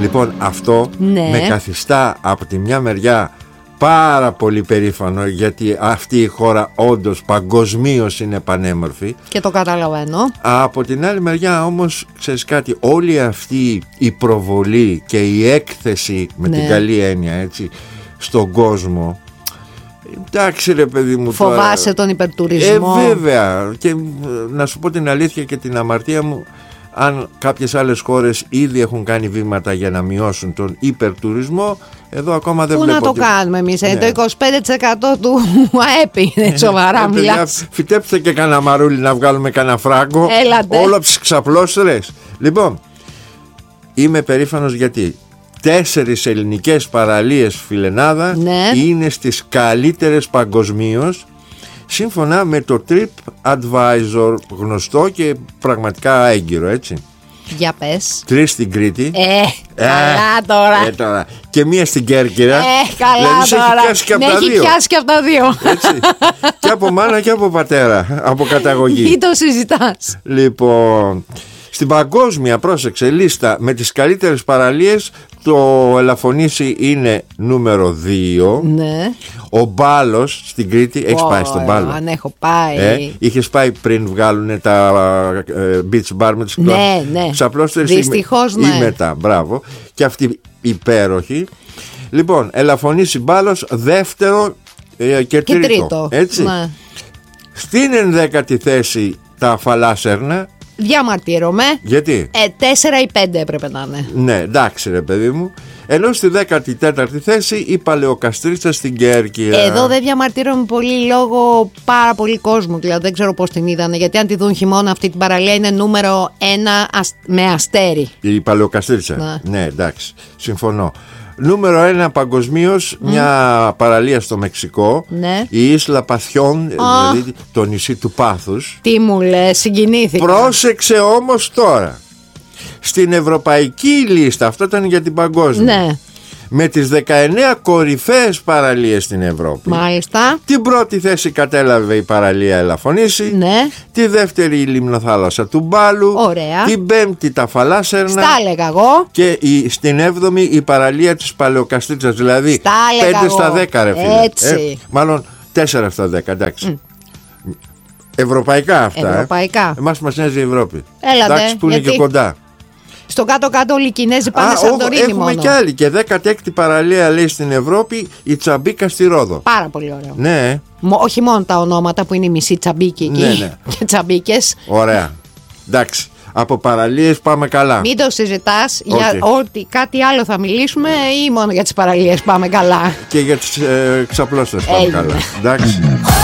Λοιπόν, αυτό με καθιστά από τη μια μεριά πάρα πολύ περήφανο, γιατί αυτή η χώρα όντως παγκοσμίως είναι πανέμορφη. Και το καταλαβαίνω. Από την άλλη μεριά όμως, ξέρεις κάτι, όλη αυτή η προβολή και η έκθεση, με την καλή έννοια, έτσι, στον κόσμο, εντάξει ρε παιδί μου. Φοβάσαι τώρα τον υπερτουρισμό. Βέβαια. Και να σου πω την αλήθεια και την αμαρτία μου, αν κάποιες άλλες χώρες ήδη έχουν κάνει βήματα για να μειώσουν τον υπερτουρισμό, εδώ ακόμα δεν βλέπω. Πού να το κάνουμε εμείς, το 25% του ΑΕΠ είναι, σοβαρά μιλάς. Φυτέψτε και κανένα μαρούλι να βγάλουμε κανένα φράγκο. Έλατε. Όλο ξαπλώστερες. Λοιπόν, είμαι περήφανος γιατί 4 ελληνικές παραλίες, φιλενάδα, είναι στις καλύτερες παγκοσμίως, σύμφωνα με το Trip Advisor, γνωστό και πραγματικά έγκυρο, έτσι. Για πες. 3 στην Κρήτη. Καλά τώρα. Και 1 στην Κέρκυρα. Καλά δηλαδή, τώρα. Έχει πιάσει και από τα δύο. Έχει πιάσει και από τα δύο. Έτσι. Και από μάνα και από πατέρα. Από καταγωγή. Τι το συζητάς. Λοιπόν, στην παγκόσμια, πρόσεξε, λίστα με τις καλύτερες παραλίες, το Ελαφωνήσι είναι νούμερο 2. Ναι. Ο Μπάλος στην Κρήτη. Έχεις πάει στον Μπάλο? Αν έχω πάει. Είχες πάει πριν βγάλουν τα beach bar με τις ξαπλώστερες? Δυστυχώς ναι. Ή μετά, μπράβο. Και αυτή υπέροχη. Λοιπόν, Ελαφωνήσι, Μπάλος, δεύτερο και τρίτο. Έτσι. Ναι. Στην 11η θέση τα Φαλάσσερνα. Διαμαρτύρομαι. Γιατί? 4 ή 5 έπρεπε να είναι. Ναι, εντάξει ρε παιδί μου. Ενώ στη 14η θέση η Παλαιοκαστρίτσα στην Κέρκυρα. Εδώ δεν διαμαρτύρομαι πολύ λόγω πάρα πολύ κόσμου. Δηλαδή δεν ξέρω πώς την είδανε. Γιατί αν τη δουν χειμώνα, αυτή την παραλία είναι νούμερο 1 με αστέρι. Η Παλαιοκαστρίτσα. Ναι, εντάξει, συμφωνώ. Νούμερο 1 παγκοσμίως, μια παραλία στο Μεξικό. Ναι. Η Ίσλα Παθιόν, δηλαδή το νησί του πάθους. Τι μου λες, συγκινήθηκα. Πρόσεξε όμως τώρα. Στην ευρωπαϊκή λίστα, αυτό ήταν για την παγκόσμια. Ναι. Με τις 19 κορυφαίες παραλίες στην Ευρώπη. Μάλιστα. Την πρώτη θέση κατέλαβε η παραλία Ελαφωνήσι. Ναι. Τη δεύτερη η λιμνοθάλασσα του Μπάλου. Ωραία. Την πέμπτη τα Φαλάσσερνα. Στα έλεγα εγώ. Και στην 7η η παραλία της Παλαιοκαστρίτσας. Δηλαδή 5 στα 10 ρε φίλε. Έτσι. Μάλλον 4 στα 10, εντάξει. Ευρωπαϊκά αυτά. Ευρωπαϊκά. Εμάς μας νοιάζει η Ευρώπη. Έλατε. Εντάξει, που είναι και κοντά. Στο κάτω-κάτω όλοι οι Κινέζοι πάνε Σαντορίνη μόνο. Έχουμε κι άλλοι. Και 16η παραλία λέει στην Ευρώπη η Τσαμπίκα στη Ρόδο. Πάρα πολύ ωραίο. Ναι. Όχι μόνο τα ονόματα που είναι η μισή Τσαμπίκη εκεί. Ναι. Και Τσαμπίκες. Ωραία. Εντάξει. Από παραλίες πάμε καλά. Μην το συζητάς. Για ότι κάτι άλλο θα μιλήσουμε ή μόνο για τις παραλίες πάμε καλά? Και για τις ξαπλώστερες πάμε καλά. Εντάξει.